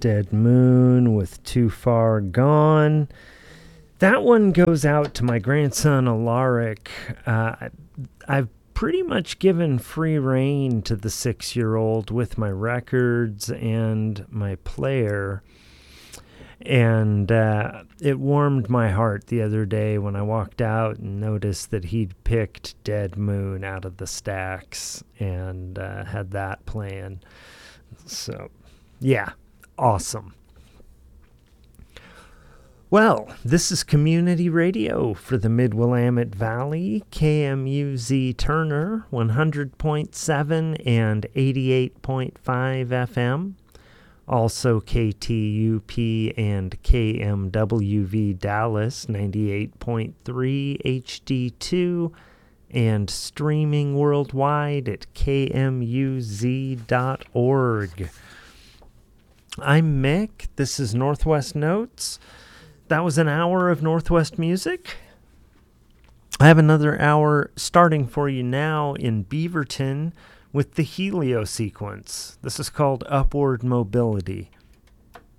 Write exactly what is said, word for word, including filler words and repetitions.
Dead Moon with Too Far Gone. That one goes out to my grandson Alaric. Uh, I've pretty much given free rein to the six-year-old with my records and my player. And uh, it warmed my heart the other day when I walked out and noticed that he'd picked Dead Moon out of the stacks and uh, had that playing. So, yeah, awesome. Well, this is community radio for the Mid-Willamette Valley, K M U Z Turner, one hundred point seven and eighty-eight point five F M. Also K T U P and K M W V Dallas, ninety-eight point three H D two, and streaming worldwide at K M U Z dot org. I'm Mick. This is Northwest Notes. That was an hour of Northwest music. I have another hour starting for you now in Beaverton with the Helio sequence. This is called Upward Mobility.